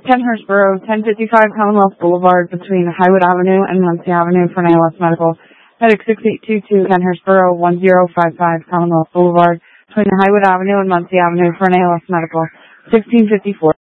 Kenhurstboro, 1055 Commonwealth Boulevard between Highwood Avenue and Muncie Avenue for an ALS Medical. Medic 6822 Kenhurstboro, 1055 Commonwealth Boulevard between Highwood Avenue and Muncie Avenue for an ALS Medical. 1654.